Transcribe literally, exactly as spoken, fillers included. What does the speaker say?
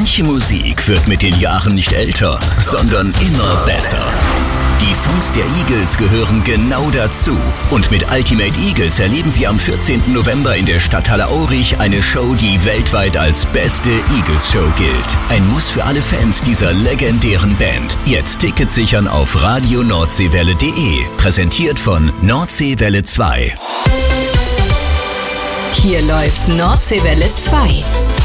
Manche Musik wird mit den Jahren nicht älter, sondern immer besser. Die Songs der Eagles gehören genau dazu. Und mit Ultimate Eagles erleben Sie am vierzehnten November in der Stadthalle Aurich eine Show, die weltweit als beste Eagles-Show gilt. Ein Muss für alle Fans dieser legendären Band. Jetzt Tickets sichern auf radio nordseewelle punkt de. Präsentiert von Nordseewelle zwei. Hier läuft Nordseewelle zwei.